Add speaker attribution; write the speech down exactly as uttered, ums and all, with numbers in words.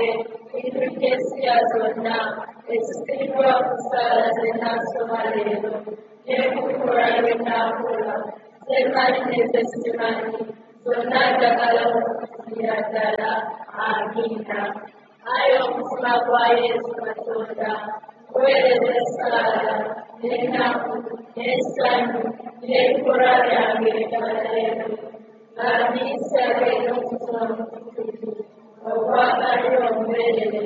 Speaker 1: Indonesia zona ezisigalwa okusala zenasoma leero n'ekukola byenakula semali nezesimanyi zonna njagala okukufunira ddala amiina. Ayi omutima gwa Yesu Katonda weereza essaala n'ennaku n'essanyu n'ebikolwa byange ebirala leero nga ndiisaba eri omutima omutukuvu ogwagalira omubeerere